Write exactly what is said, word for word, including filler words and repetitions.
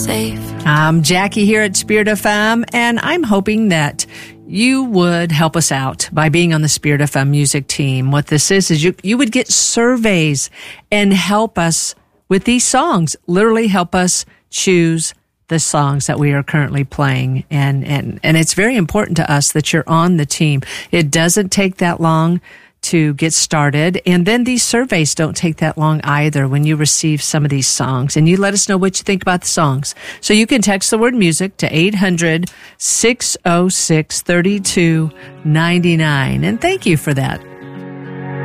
safe. I'm Jackie here at Spirit F M, and I'm hoping that you would help us out by being on the Spirit F M music team. What this is, is you, you would get surveys and help us with these songs, literally help us choose the songs that we are currently playing. And, and, and it's very important to us that you're on the team. It doesn't take that long to get started. And then these surveys don't take that long either when you receive some of these songs. And you let us know what you think about the songs. So you can text the word music to eight hundred, six oh six, three two nine nine. And thank you for that.